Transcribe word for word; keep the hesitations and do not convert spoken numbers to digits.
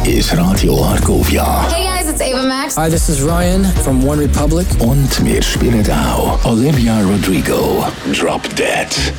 ist Radio Argovia. Hey guys, it's Ava Max. Hi, this is Ryan from One Republic. Und wir spielen auch Olivia Rodrigo, Drop Dead.